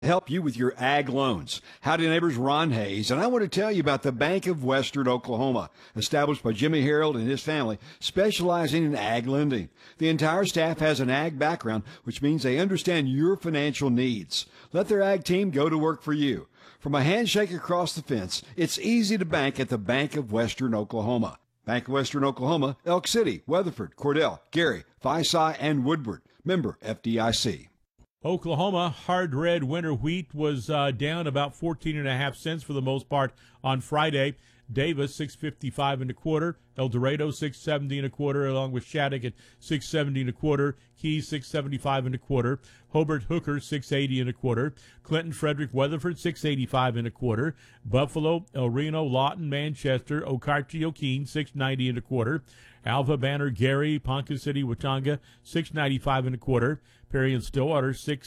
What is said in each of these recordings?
Help you with your ag loans. Howdy neighbors, Ron Hayes, and I want to tell you about the Bank of Western Oklahoma, established by Jimmy Harold and his family, specializing in ag lending. The entire staff has an ag background, which means they understand your financial needs. Let their ag team go to work for you. From a handshake across the fence, it's easy to bank at the Bank of Western Oklahoma. Bank of Western Oklahoma, Elk City, Weatherford, Cordell, Gary, Phi-Sci, and Woodward. Member FDIC. Oklahoma hard red winter wheat was down about 14.5 cents for the most part on Friday. Davis $6.55 and a quarter, El Dorado $6.70 and a quarter, along with Shattuck at $6.70 and a quarter, Keys $6.75 and a quarter, Hobart Hooker $6.80 and a quarter, Clinton Frederick Weatherford $6.85 and a quarter, Buffalo, El Reno, Lawton, Manchester, Okarche, O'Keene $6.90 and a quarter, Alva, Banner, Gary, Ponca City, Watauga $6.95 and a quarter, Perry and Stillwater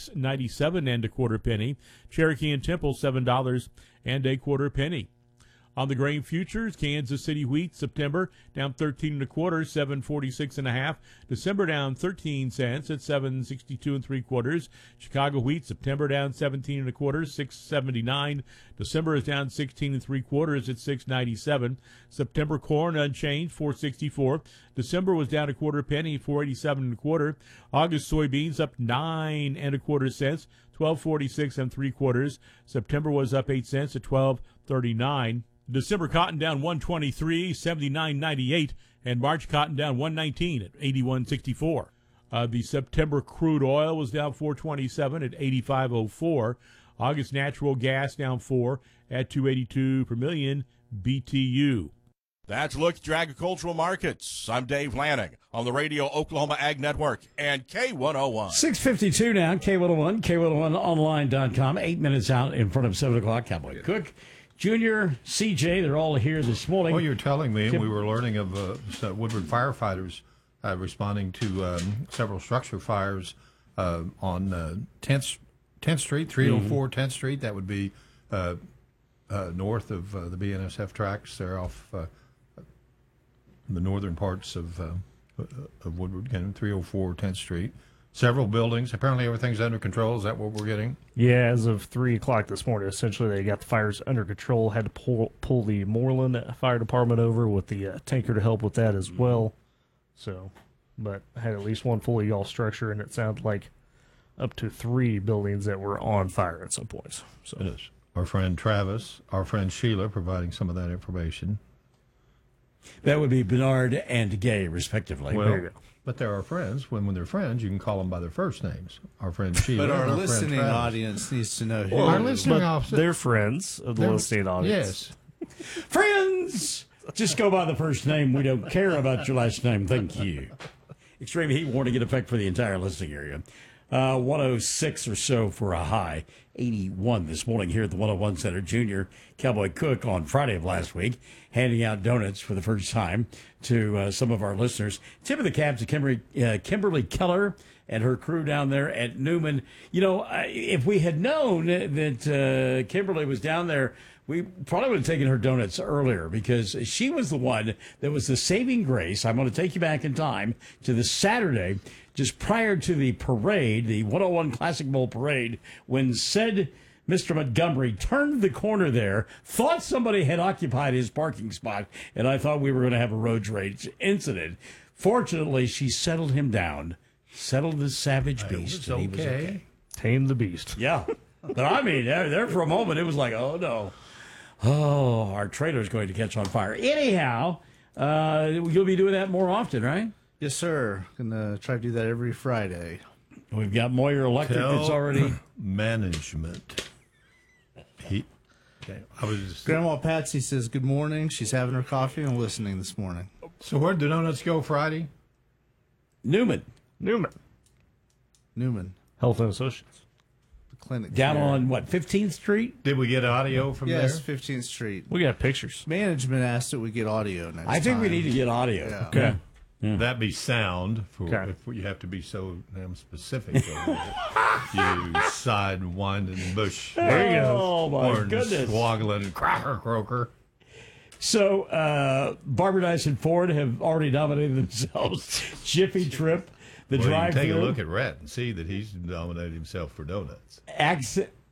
$6.97 and a quarter penny, Cherokee and Temple $7 and a quarter penny. On the grain futures, Kansas City wheat September down 13 and a quarter, 7.46 and a half. December down 13 cents at 7.62 and three quarters. Chicago wheat September down 17 and a quarter, 6.79. December is down 16 and three quarters at 6.97. September corn unchanged, 4.64. December was down a quarter penny, 4.87 and a quarter. August soybeans up 9 and a quarter cents, 12.46 and three quarters. September was up 8 cents at 12.39. December cotton down 123, 79.98, and March cotton down 119 at 81.64. The September crude oil was down 427 at 85.04. August natural gas down 4 at 282 per million BTU. That's a look at your agricultural markets. I'm Dave Lanning on the Radio Oklahoma Ag Network and K101. 6:52 now, K101, K101online.com. 8 minutes out in front of 7 o'clock. Cowboy Cook, Junior, CJ, they're all here this morning. Well, you're telling me, we were learning of Woodward firefighters responding to several structure fires on 10th Street, 304 10th Street. That would be north of the BNSF tracks. They're off the northern parts of Woodward, 304 10th Street. Several buildings. Apparently everything's under control. Is that what we're getting? Yeah, as of 3 o'clock this morning, essentially they got the fires under control. Had to pull the Moreland Fire Department over with the tanker to help with that as well. So, but had at least one fully off structure, and it sounded like up to 3 buildings that were on fire at some points. So it is. Our friend Travis, our friend Sheila providing some of that information. That would be Bernard and Gay, respectively. Well, there you go. But they're our friends. When they're friends, you can call them by their first names. Our friend Sheila. But our listening audience needs to know who. Well, our listening audience. They're friends of the listening audience. Yes. Friends! Just go by the first name. We don't care about your last name. Thank you. Extreme heat warning in effect for the entire listening area. 106 or so for a high. 81 this morning here at the 101 Center. Junior Cowboy Cook on Friday of last week handing out donuts for the first time to some of our listeners. Tip of the cap to Kimberly Keller and her crew down there at Newman. You know, if we had known that Kimberly was down there, we probably would have taken her donuts earlier, because she was the one that was the saving grace. I'm going to take you back in time to the Saturday just prior to the parade, the 101 Classic Bowl parade, when said Mr. Montgomery turned the corner there, thought somebody had occupied his parking spot, and I thought we were going to have a road rage incident. Fortunately, she settled him down, settled the savage beast, and he was okay. Tamed the beast. Yeah. But I mean, there for a moment, it was like, oh, no. Oh, our trailer's going to catch on fire. Anyhow, you'll be doing that more often, right? Yes, sir. Gonna try to do that every Friday. We've got Moyer Electric that's already management. Grandma Patsy says good morning. She's having her coffee and listening this morning. So where did donuts go Friday? Newman. Health and Associates. The clinic. Down on, 15th Street? Did we get audio from there? Yes, 15th Street. We got pictures. Management asked that we get audio next time. I think we need to get audio. Yeah. Okay. Yeah. That'd be sound. If you have to be so damn specific. You side-winding bush. There you go. Oh, my goodness. Swoggling cracker croaker. So, Barbara Dyson Ford have already nominated themselves Jiffy Trip, the drive-thru. You can take a look at Rhett and see that he's nominated himself for donuts.